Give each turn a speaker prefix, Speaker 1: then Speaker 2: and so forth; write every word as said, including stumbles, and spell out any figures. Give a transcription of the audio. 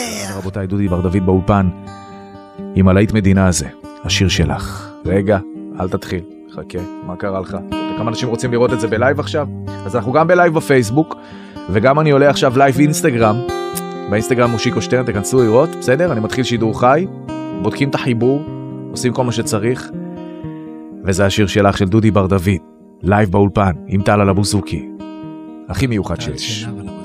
Speaker 1: רבותיי, דודי בר דוד באולפן, עם הלהיט מדינה הזה, השיר שלך. רגע, אל תתחיל, חכה, מה קרה לך? כמה אנשים רוצים לראות את זה בלייב עכשיו? אז אנחנו גם בלייב בפייסבוק, וגם אני עולה עכשיו לייב אינסטגרם, באינסטגרם מושיקו שטרן, תכנסו לראות, בסדר? אני מתחיל שידור חי, בודקים את החיבור, עושים כל מה שצריך, וזה השיר שלך של דודי בר דוד, לייב באולפן, עם טל על הבוזוקי, הכי מיוחד שיש.